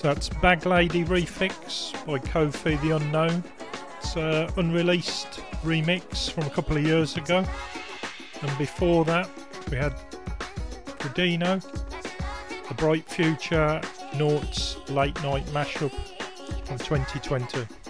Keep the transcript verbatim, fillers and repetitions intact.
So that's Bag Lady Refix by Kofi the Unknown. It's an unreleased remix from a couple of years ago. And before that, we had Gradino, The Bright Future Noughts Late Night Mashup from twenty twenty.